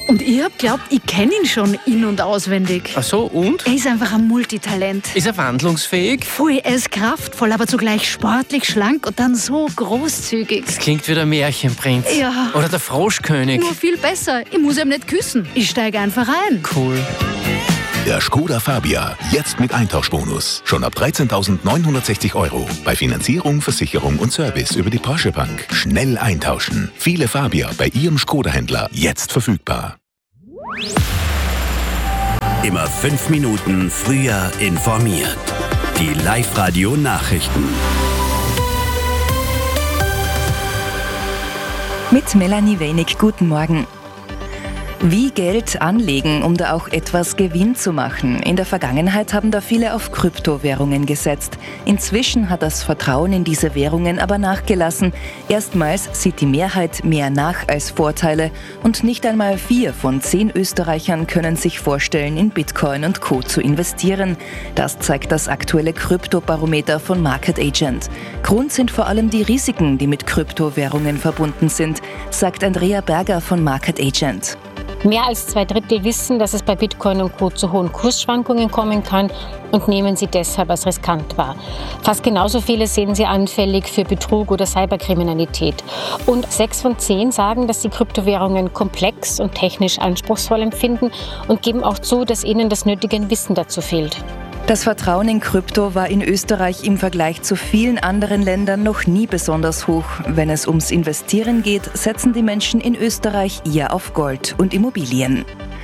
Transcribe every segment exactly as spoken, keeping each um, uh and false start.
Und ich hab glaubt, ich kenne ihn schon in- und auswendig. Ach so, und? Er ist einfach ein Multitalent. Ist er wandlungsfähig? Voll, er ist kraftvoll, aber zugleich sportlich, schlank und dann so großzügig. Das klingt wie der Märchenprinz. Ja. Oder der Froschkönig. Nur viel besser. Ich muss ihm nicht küssen. Ich steige einfach ein. Cool. Der Skoda Fabia, jetzt mit Eintauschbonus. Schon ab dreizehntausendneunhundertsechzig Euro. Bei Finanzierung, Versicherung und Service über die Porsche Bank. Schnell eintauschen. Viele Fabia bei Ihrem Skoda-Händler jetzt verfügbar. Immer fünf Minuten früher informiert. Die Live-Radio-Nachrichten. Mit Melanie Wenig, guten Morgen. Wie Geld anlegen, um da auch etwas Gewinn zu machen. In der Vergangenheit haben da viele auf Kryptowährungen gesetzt. Inzwischen hat das Vertrauen in diese Währungen aber nachgelassen. Erstmals sieht die Mehrheit mehr nach als Vorteile. Und nicht einmal vier von zehn Österreichern können sich vorstellen, in Bitcoin und Co. zu investieren. Das zeigt das aktuelle Kryptobarometer von Market Agent. Grund sind vor allem die Risiken, die mit Kryptowährungen verbunden sind, sagt Andrea Berger von Market Agent. Mehr als zwei Drittel wissen, dass es bei Bitcoin und Co. zu hohen Kursschwankungen kommen kann und nehmen sie deshalb als riskant wahr. Fast genauso viele sehen sie anfällig für Betrug oder Cyberkriminalität. Und sechs von zehn sagen, dass sie Kryptowährungen komplex und technisch anspruchsvoll empfinden und geben auch zu, dass ihnen das nötige Wissen dazu fehlt. Das Vertrauen in Krypto war in Österreich im Vergleich zu vielen anderen Ländern noch nie besonders hoch. Wenn es ums Investieren geht, setzen die Menschen in Österreich eher auf Gold und Immobilien.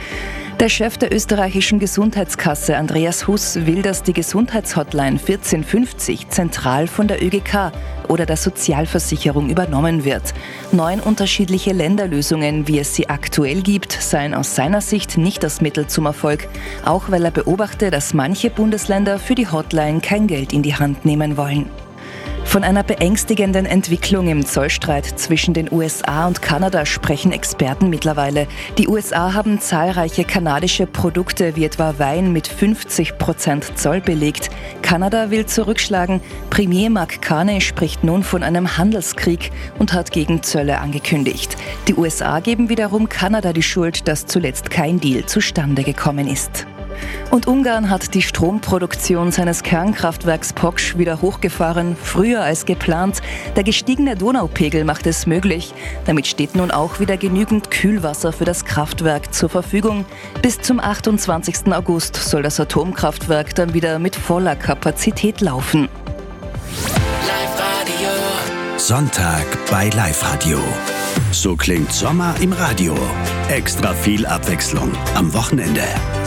Der Chef der österreichischen Gesundheitskasse, Andreas Huss, will, dass die Gesundheitshotline vierzehn fünfzig zentral von der Ö G K oder der Sozialversicherung übernommen wird. Neun unterschiedliche Länderlösungen, wie es sie aktuell gibt, seien aus seiner Sicht nicht das Mittel zum Erfolg, auch weil er beobachte, dass manche Bundesländer für die Hotline kein Geld in die Hand nehmen wollen. Von einer beängstigenden Entwicklung im Zollstreit zwischen den U S A und Kanada sprechen Experten mittlerweile. Die U S A haben zahlreiche kanadische Produkte wie etwa Wein mit fünfzig Prozent Zoll belegt. Kanada will zurückschlagen. Premier Mark Carney spricht nun von einem Handelskrieg und hat gegen Zölle angekündigt. Die U S A geben wiederum Kanada die Schuld, dass zuletzt kein Deal zustande gekommen ist. Und Ungarn hat die Stromproduktion seines Kernkraftwerks Poksch wieder hochgefahren, früher als geplant. Der gestiegene Donaupegel macht es möglich. Damit steht nun auch wieder genügend Kühlwasser für das Kraftwerk zur Verfügung. Bis zum achtundzwanzigsten August soll das Atomkraftwerk dann wieder mit voller Kapazität laufen. Sonntag bei Live-Radio. So klingt Sommer im Radio. Extra viel Abwechslung am Wochenende.